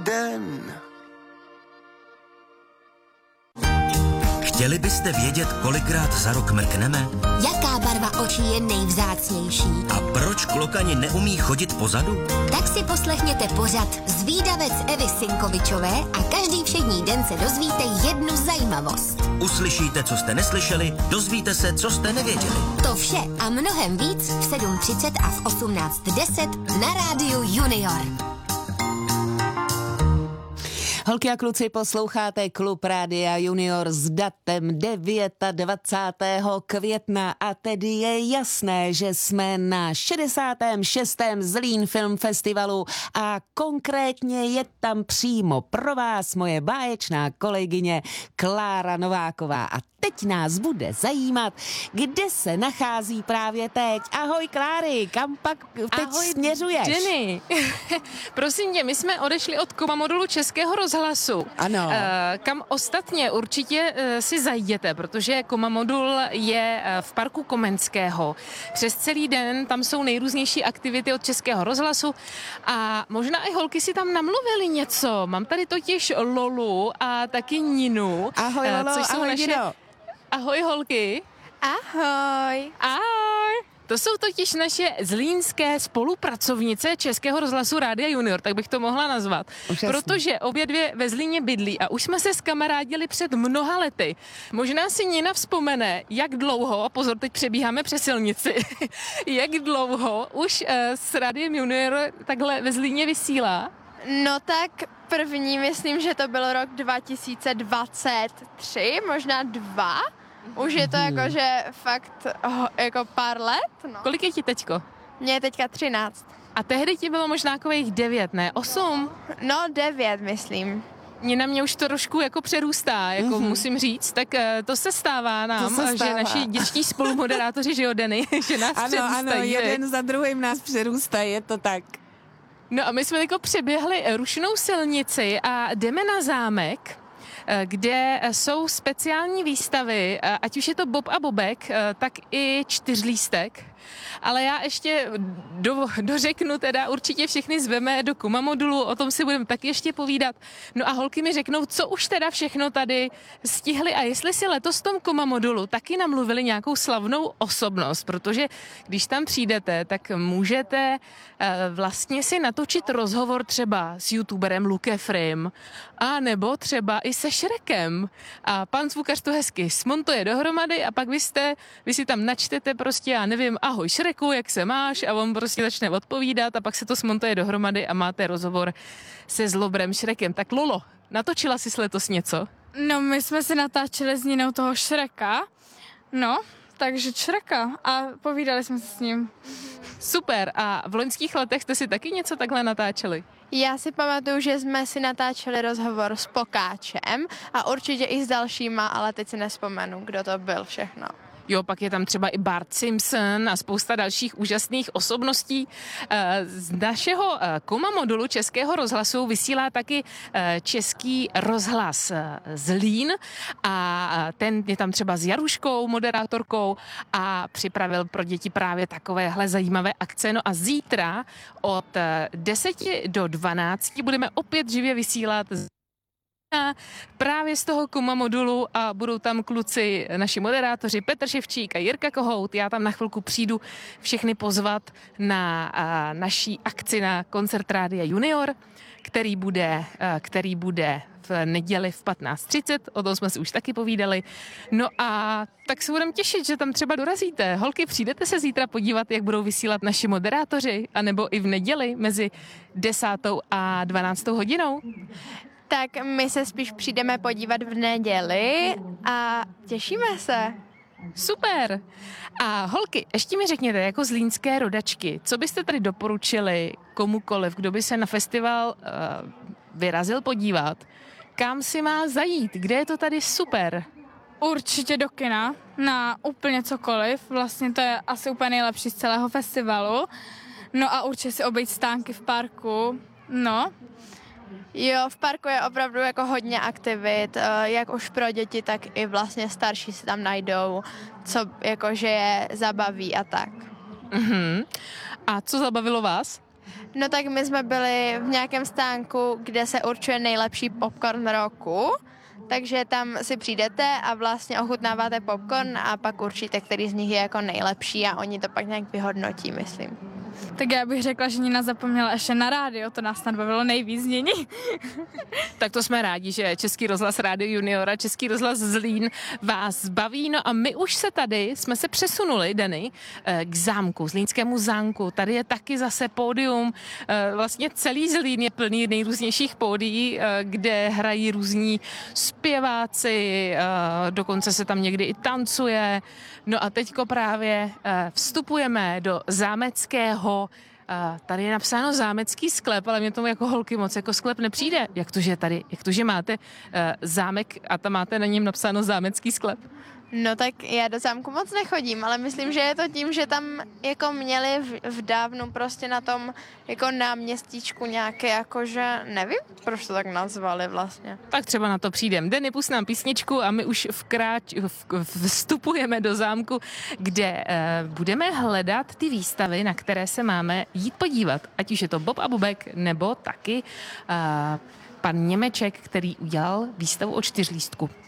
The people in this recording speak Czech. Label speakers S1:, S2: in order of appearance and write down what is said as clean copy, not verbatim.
S1: den.
S2: Chtěli byste vědět, kolikrát za rok mrkneme?
S3: Jaká barva očí je nejvzácnější?
S2: A proč klokani neumí chodit pozadu?
S3: Tak si poslechněte pořad Zvídavec Evy Sinkovičové a každý všední den se dozvíte jednu zajímavost.
S2: Uslyšíte, co jste neslyšeli, dozvíte se, co jste nevěděli.
S3: To vše a mnohem víc v 7:30 a v 18:10 na rádiu Junior.
S4: Holky a kluci, posloucháte Klub Rádia Junior s datem 29. května a tedy je jasné, že jsme na 66. Zlín Film Festivalu a konkrétně je tam přímo pro vás moje báječná kolegyně Klára Nováková. A teď nás bude zajímat, kde se nachází právě teď. Ahoj Kláry, kam pak teď směřuješ?
S5: Jenny, prosím tě, my jsme odešli od komamodulu Českého rozhlasu.
S4: Ano.
S5: Kam ostatně určitě si zajděte, protože komamodul je v parku Komenského. Přes celý den tam jsou nejrůznější aktivity od Českého rozhlasu a možná i holky si tam namluvili něco. Mám tady totiž Lolu a taky Ninu.
S4: Ahoj Lolo,
S5: což jsou
S4: ahoj
S5: naše...
S4: Nino.
S5: Ahoj holky.
S6: Ahoj.
S5: Ahoj. To jsou totiž naše zlínské spolupracovnice Českého rozhlasu Rádia Junior, tak bych to mohla nazvat.
S4: Úžasný.
S5: Protože obě dvě ve Zlíně bydlí a už jsme se skamarádili před mnoha lety. Možná si Nina vzpomene, jak dlouho, a pozor, teď přebíháme přes silnici, jak dlouho už s Rádiem Junior takhle ve Zlíně vysílá.
S6: No tak první, myslím, že to byl rok 2023, možná 2. Už je to jakože fakt jako pár let, no.
S5: Kolik je ti teďko?
S6: Mně je teďka 13.
S5: A tehdy ti bylo možná takových 9, ne? 8?
S6: No 9, myslím.
S5: Nina mě už to trošku jako přerůstá, jako musím říct, tak to se stává nám, že naši dětští spolumoderátoři, že jo, Denny, že nás přerůstají.
S4: Ano, jeden za druhým nás přerůstají, je to tak.
S5: No a my jsme jako přeběhli Rušnou silnici a jdeme na zámek, kde jsou speciální výstavy, ať už je to Bob a Bobek, tak i Čtyřlístek. Ale já ještě dořeknu, teda určitě všechny zveme do komamodulu, o tom si budeme taky ještě povídat. No a holky mi řeknou, co už teda všechno tady stihli a jestli si letos v tom komamodulu taky namluvili nějakou slavnou osobnost, protože když tam přijdete, tak můžete vlastně si natočit rozhovor třeba s youtuberem Lukefrym a nebo třeba i se Šrekem. A pan zvukař to hezky smontuje dohromady a pak vy si tam načtete prostě, já nevím, ahoj Šreku, jak se máš? A on prostě začne odpovídat a pak se to smontuje dohromady a máte rozhovor se Zlobrem Šrekem. Tak Lolo, natočila jsi letos něco?
S7: No, my jsme si natáčeli s Ninou toho Šreka, no, takže Šreka a povídali jsme se s ním.
S5: Super, a v loňských letech jste si taky něco takhle natáčeli?
S6: Já si pamatuju, že jsme si natáčeli rozhovor s Pokáčem a určitě i s dalšíma, ale teď si nespomenu, kdo to byl všechno.
S5: Jo, pak je tam třeba i Bart Simpson a spousta dalších úžasných osobností. Z našeho komamodulu Českého rozhlasu vysílá taky Český rozhlas Zlín a ten je tam třeba s Jaruškou, moderátorkou a připravil pro děti právě takovéhle zajímavé akce. No a zítra od 10 do 12 budeme opět živě vysílat právě z toho komamodulu a budou tam kluci, naši moderátoři Petr Ševčík a Jirka Kohout. Já tam na chvilku přijdu všechny pozvat na naší akci na koncert Rádia Junior, který bude v neděli v 15:30, o tom jsme si už taky povídali. No a tak se budeme těšit, že tam třeba dorazíte. Holky, přijdete se zítra podívat, jak budou vysílat naši moderátoři, anebo i v neděli mezi 10. a 12. hodinou?
S6: Tak my se spíš přijdeme podívat v neděli a těšíme se.
S5: Super. A holky, ještě mi řekněte, jako zlínské rodačky, co byste tady doporučili komukoliv, kdo by se na festival vyrazil podívat, kam si má zajít, kde je to tady super?
S7: Určitě do kina, na úplně cokoliv, vlastně to je asi úplně nejlepší z celého festivalu. No a určitě si obejít stánky v parku, no.
S6: Jo, v parku je opravdu jako hodně aktivit, jak už pro děti, tak i vlastně starší si tam najdou, co jakože je zabaví a tak.
S5: Uh-huh. A co zabavilo vás?
S6: No tak my jsme byli v nějakém stánku, kde se určuje nejlepší popcorn roku, takže tam si přijdete a vlastně ochutnáváte popcorn a pak určíte, který z nich je jako nejlepší a oni to pak nějak vyhodnotí, myslím.
S7: Tak já bych řekla, že Nina zapomněla ještě na rádio, to nás snad bavilo nejvíc Nini.
S5: Tak to jsme rádi, že Český rozhlas Rádio Junior a Český rozhlas Zlín vás baví. No a my už jsme se přesunuli, Denny, k zámku, Zlínskému zámku. Tady je taky zase pódium. Vlastně celý Zlín je plný nejrůznějších pódií, kde hrají různí zpěváci, dokonce se tam někdy i tancuje. No a teďko právě vstupujeme do zámeckého. Tady je napsáno zámecký sklep, ale mě tomu jako holky moc jako sklep nepřijde. Jak to, že máte zámek a tam máte na něm napsáno zámecký sklep?
S6: No tak já do zámku moc nechodím, ale myslím, že je to tím, že tam jako měli v dávnu prostě na tom jako náměstíčku nějaké jakože, nevím, proč to tak nazvali vlastně.
S5: Tak třeba na to přijdem. Denny, pust nám písničku a my už vstupujeme do zámku, kde budeme hledat ty výstavy, na které se máme jít podívat. Ať už je to Bob a Bobek, nebo taky pan Němeček, který udělal výstavu o 4 lístku.